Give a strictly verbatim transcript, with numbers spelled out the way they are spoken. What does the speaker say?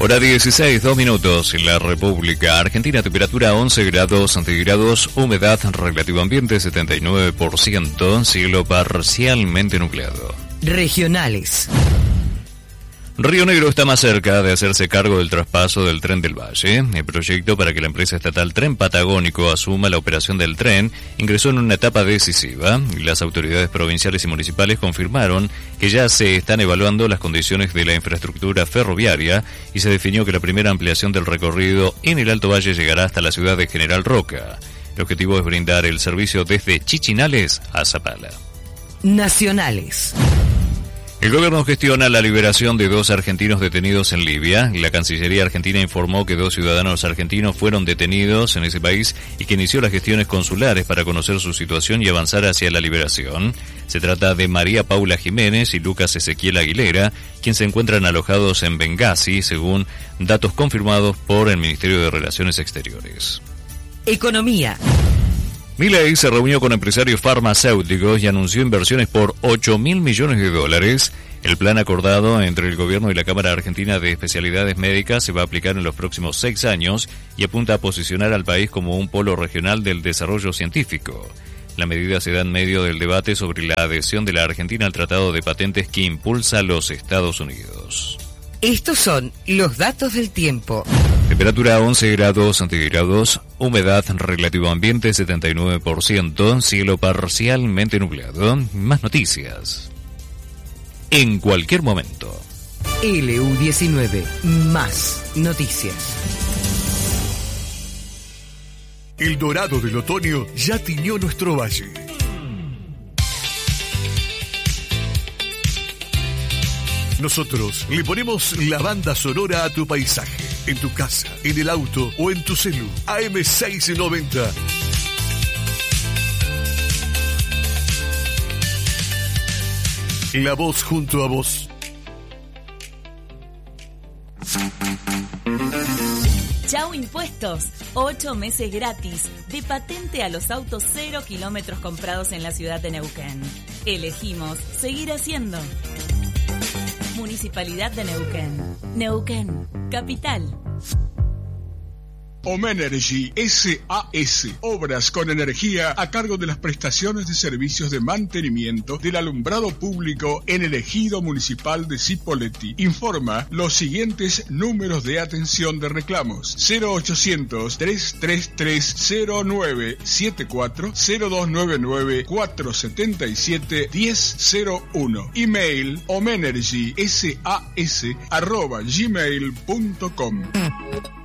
Hora dieciséis, dos minutos en la República Argentina, temperatura once grados centígrados, humedad relativa ambiente setenta y nueve por ciento, cielo parcialmente nublado. Regionales. Río Negro está más cerca de hacerse cargo del traspaso del Tren del Valle. El proyecto para que la empresa estatal Tren Patagónico asuma la operación del tren ingresó en una etapa decisiva. Las autoridades provinciales y municipales confirmaron que ya se están evaluando las condiciones de la infraestructura ferroviaria y se definió que la primera ampliación del recorrido en el Alto Valle llegará hasta la ciudad de General Roca. El objetivo es brindar el servicio desde Chichinales a Zapala. Nacionales. El gobierno gestiona la liberación de dos argentinos detenidos en Libia. La Cancillería Argentina informó que dos ciudadanos argentinos fueron detenidos en ese país y que inició las gestiones consulares para conocer su situación y avanzar hacia la liberación. Se trata de María Paula Jiménez y Lucas Ezequiel Aguilera, quienes se encuentran alojados en Bengasi, según datos confirmados por el Ministerio de Relaciones Exteriores. Economía. Milei se reunió con empresarios farmacéuticos y anunció inversiones por ocho mil millones de dólares. El plan acordado entre el gobierno y la Cámara Argentina de Especialidades Médicas se va a aplicar en los próximos seis años y apunta a posicionar al país como un polo regional del desarrollo científico. La medida se da en medio del debate sobre la adhesión de la Argentina al Tratado de Patentes que impulsa los Estados Unidos. Estos son los datos del tiempo. Temperatura once grados centígrados, humedad relativa ambiente setenta y nueve por ciento, cielo parcialmente nublado. Más noticias en cualquier momento. L U diecinueve, más noticias. El dorado del otoño ya tiñó nuestro valle. Nosotros le ponemos la banda sonora a tu paisaje, en tu casa, en el auto o en tu celu. A M seiscientos noventa. La voz junto a vos. Chau Impuestos, ocho meses gratis de patente a los autos cero kilómetros comprados en la ciudad de Neuquén. Elegimos seguir haciendo. Municipalidad de Neuquén. Neuquén, capital. Omenergy S A S, obras con energía a cargo de las prestaciones de servicios de mantenimiento del alumbrado público en el ejido municipal de Cipolletti. Informa los siguientes números de atención de reclamos: cero ochocientos, trescientos treinta y tres, cero nueve setenta y cuatro, cero dos noventa y nueve, cuatrocientos setenta y siete, diez cero uno. Email omenergysas arroba gmail punto com.